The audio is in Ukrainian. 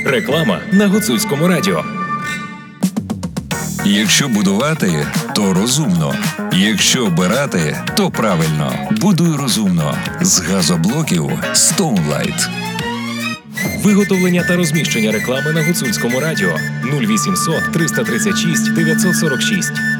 Реклама на Гуцульському радіо. Якщо будувати, то розумно. Якщо обирати, то правильно. Будуй розумно. З газоблоків Stoneline. Виготовлення та розміщення реклами на Гуцульському радіо 0800 336 946.